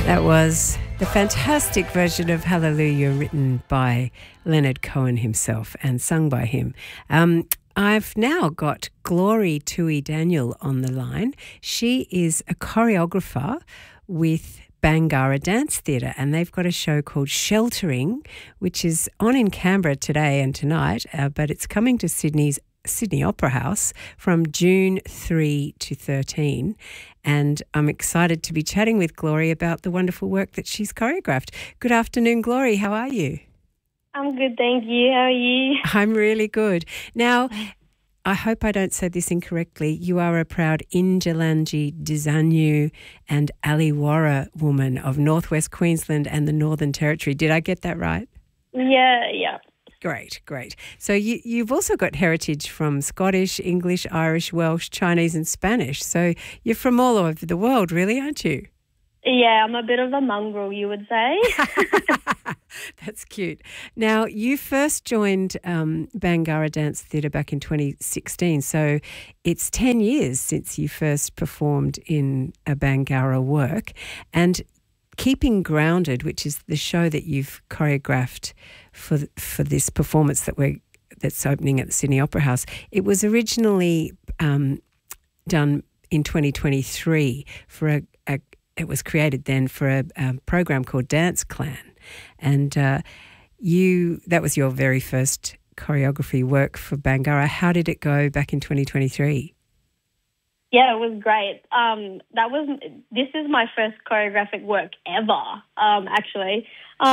That was the fantastic version of Hallelujah written by Leonard Cohen himself and sung by him. I've now got Glory Tui Daniel on the line. She is a choreographer with Bangarra Dance Theatre, and they've got a show called Sheltering, which is on in Canberra today and tonight, but it's coming to Sydney Opera House from June 3 to 13. And I'm excited to be chatting with Glory about the wonderful work that she's choreographed. Good afternoon, Glory. How are you? I'm good, thank you. How are you? I'm really good. Now, I hope I don't say this incorrectly. You are a proud Indjalanji, Dizanyu and Aliwarra woman of Northwest Queensland and the Northern Territory. Did I get that right? Yeah. Great. So you've also got heritage from Scottish, English, Irish, Welsh, Chinese and Spanish. So you're from all over the world, really, aren't you? Yeah, I'm a bit of a mongrel, you would say. That's cute. Now, you first joined Bangarra Dance Theatre back in 2016, so it's 10 years since you first performed in a Bangarra work. And Keeping Grounded, which is the show that you've choreographed for this performance that's opening at the Sydney Opera House, it was originally done in 2023 for it was created then for a program called Dance Clan, and that was your very first choreography work for Bangarra. How did it go back in 2023? Yeah, it was great. This is my first choreographic work ever, actually.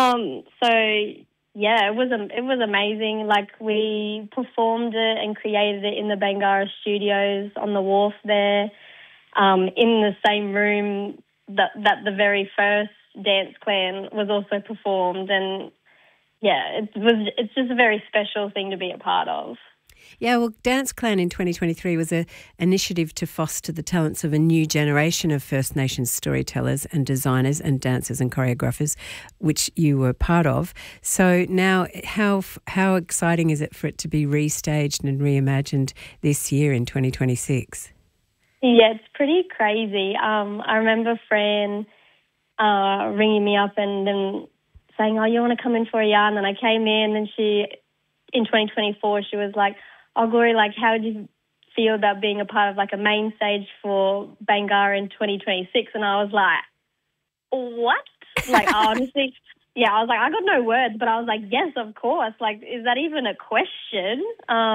Yeah, it was amazing. Like, we performed it and created it in the Bangarra studios on the wharf there, in the same room that the very first Dance Clan was also performed. And yeah, it's just a very special thing to be a part of. Yeah, well, Dance Clan in 2023 was an initiative to foster the talents of a new generation of First Nations storytellers and designers and dancers and choreographers, which you were part of. So now how exciting is it for it to be restaged and reimagined this year in 2026? Yeah, it's pretty crazy. I remember Fran ringing me up and then saying, "Oh, you want to come in for a yarn?" And I came in, and in 2024, she was like, "Oh, Glory, like, how did you feel about being a part of, like, a main stage for Bangarra in 2026? And I was like, what? Like, honestly, yeah, I was like, I got no words, but I was like, yes, of course. Like, is that even a question?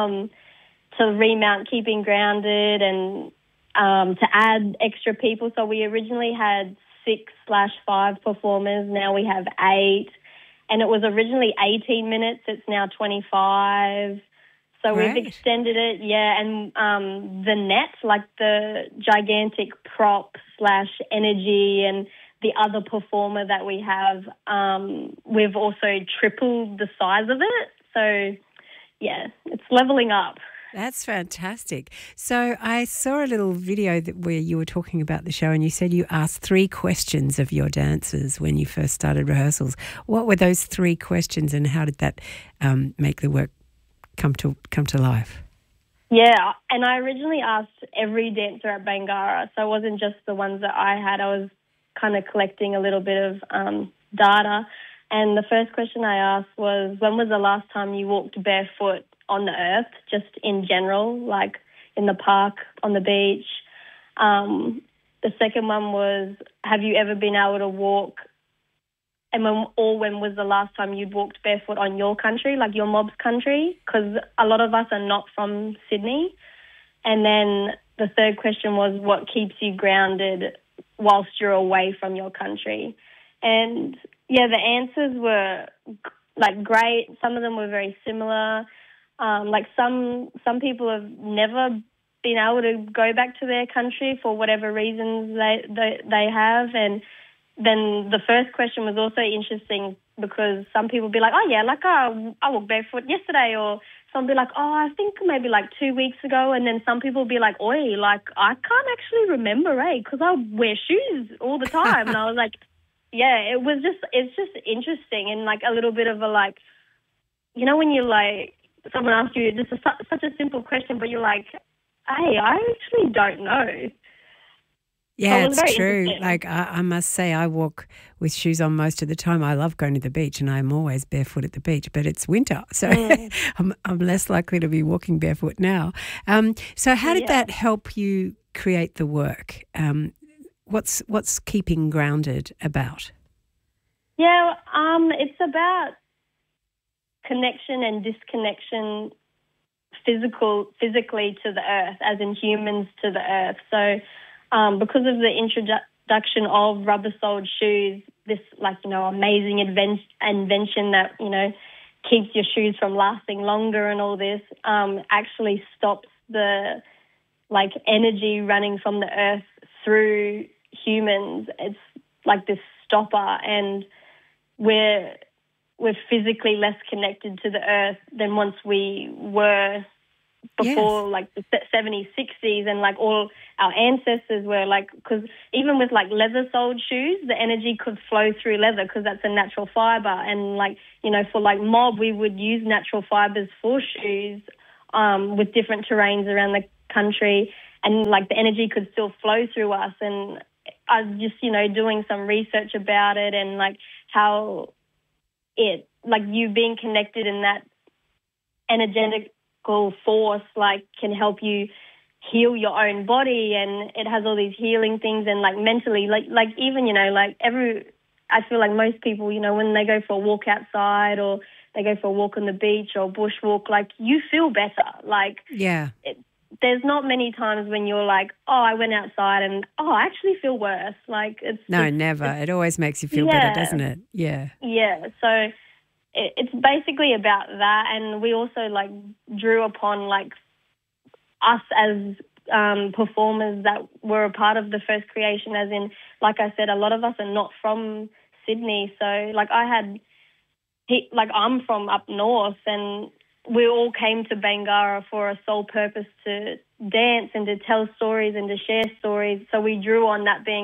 To remount Keeping Grounded and to add extra people. So we originally had 6/5 performers. Now we have 8. And it was originally 18 minutes. It's now 25. So Great. We've extended it, yeah. And the net, like the gigantic prop / energy and the other performer that we have, we've also tripled the size of it. So, yeah, it's leveling up. That's fantastic. So I saw a little video where you were talking about the show, and you said you asked 3 questions of your dancers when you first started rehearsals. What were those 3 questions, and how did that make the work come to life? Yeah, and I originally asked every dancer at Bangarra, so it wasn't just the ones that I had. I was kind of collecting a little bit of data. And the first question I asked was, when was the last time you walked barefoot on the earth, just in general, like in the park, on the beach? The second one was, have you ever been able to walk, and when was the last time you'd walked barefoot on your country, like your mob's country? Because a lot of us are not from Sydney. And then the third question was, what keeps you grounded whilst you're away from your country? And yeah, the answers were like great. Some of them were very similar. Like some people have never been able to go back to their country for whatever reasons they have. And then the first question was also interesting because some people would be like, oh yeah, like I walked barefoot yesterday, or some would be like, oh, I think maybe like 2 weeks ago. And then some people would be like, oi, like I can't actually remember, because I wear shoes all the time. And I was like, yeah, it's just interesting, and like a little bit of a, like, you know, when you like, someone asks you, this is such a simple question, but you're like, hey, I actually don't know. Yeah, it was it's very true. interesting. Like I must say, I walk with shoes on most of the time. I love going to the beach, and I'm always barefoot at the beach. But it's winter, so I'm less likely to be walking barefoot now. So, how did that help you create the work? What's keeping grounded about? Yeah, it's about connection and disconnection physically to the earth, as in humans to the earth. So because of the introduction of rubber-soled shoes, this amazing invention that, keeps your shoes from lasting longer and all this, actually stops the energy running from the earth through humans. It's like this stopper, and we're physically less connected to the earth than once we were before, the 70s, 60s, and all our ancestors were because even with leather-soled shoes, the energy could flow through leather because that's a natural fiber. And for mob, we would use natural fibers for shoes with different terrains around the country, and the energy could still flow through us. And I was just doing some research about it, and how it you being connected in that energetical force can help you heal your own body, and it has all these healing things, and mentally even I feel like most people when they go for a walk outside or they go for a walk on the beach or bushwalk, you feel better. There's not many times when you're I went outside and I actually feel worse. Never. It always makes you feel better, doesn't it? Yeah. Yeah. So it's basically about that, and we also drew upon us as performers that were a part of the first creation. As in, like I said, a lot of us are not from Sydney, so I'm from up north, and we all came to Bangarra for a sole purpose to dance and to tell stories and to share stories. So we drew on that, being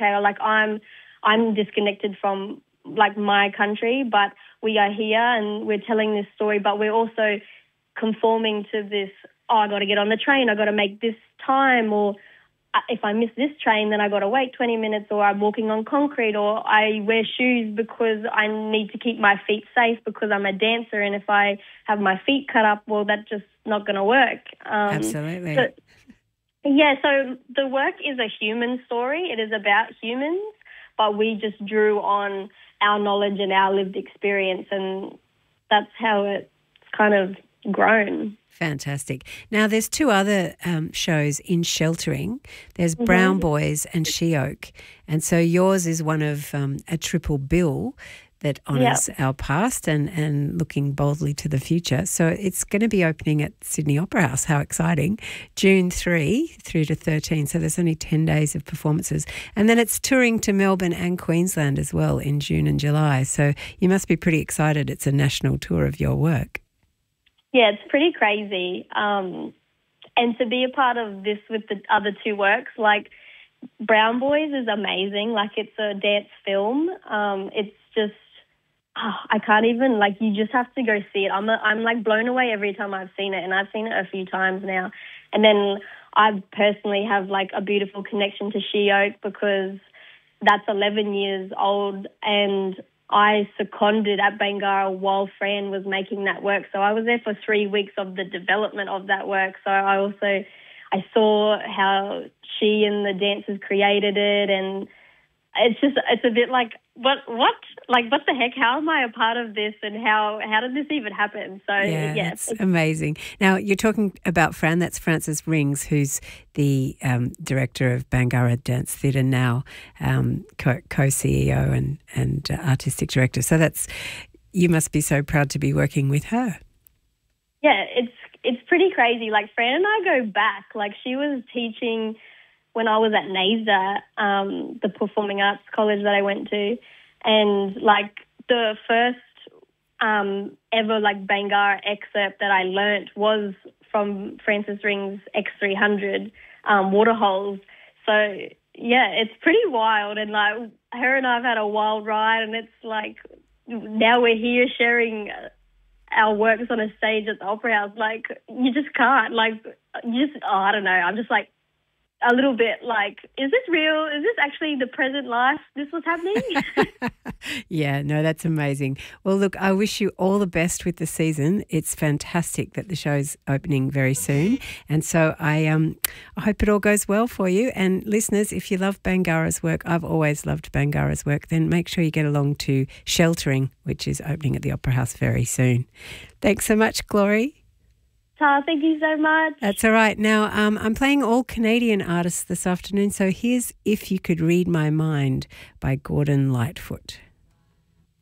I'm disconnected from my country, but we are here and we're telling this story, but we're also conforming to this, I got to get on the train, I got to make this time, or if I miss this train, then I got to wait 20 minutes, or I'm walking on concrete, or I wear shoes because I need to keep my feet safe because I'm a dancer, and if I have my feet cut up, well, that's just not going to work. Absolutely. So the work is a human story. It is about humans, but we just drew on our knowledge and our lived experience, and that's how it's kind of grown. Fantastic. Now, there's two other shows in sheltering. There's Brown Boys and She Oak. And so yours is one of a triple bill that honours our past and looking boldly to the future. So it's going to be opening at Sydney Opera House. How exciting. June 3 through to 13. So there's only 10 days of performances. And then it's touring to Melbourne and Queensland as well in June and July. So you must be pretty excited. It's a national tour of your work. Yeah, it's pretty crazy. And to be a part of this with the other two works, Brown Boys is amazing. It's a dance film. It's just, I can't even, you just have to go see it. I'm blown away every time I've seen it, and I've seen it a few times now. And then I personally have a beautiful connection to She Oak because that's 11 years old, and I seconded at Bangarra while Fran was making that work. So I was there for 3 weeks of the development of that work. So I saw how she and the dancers created it, and it's a bit what? What the heck? How am I a part of this, and how did this even happen? So it's amazing. Now you're talking about Fran. That's Frances Rings, who's the director of Bangarra Dance Theatre now, co-CEO and artistic director. So you must be so proud to be working with her. Yeah, it's pretty crazy. Fran and I go back. She was teaching when I was at NAISDA, the performing arts college that I went to, and the first ever Bangarra excerpt that I learnt was from Frances Ring's X300 water holes. So yeah, it's pretty wild, and her and I've had a wild ride, and it's now we're here sharing our works on a stage at the Opera House. You just can't I don't know. I'm just a little bit like, is this real? Is this actually the present life? This was happening? Yeah, no, that's amazing. Well, look, I wish you all the best with the season. It's fantastic that the show's opening very soon. And so I hope it all goes well for you. And listeners, if you love Bangarra's work, I've always loved Bangarra's work, then make sure you get along to Sheltering, which is opening at the Opera House very soon. Thanks so much, Glory. Thank you so much. That's all right. Now, I'm playing all Canadian artists this afternoon, so here's If You Could Read My Mind by Gordon Lightfoot.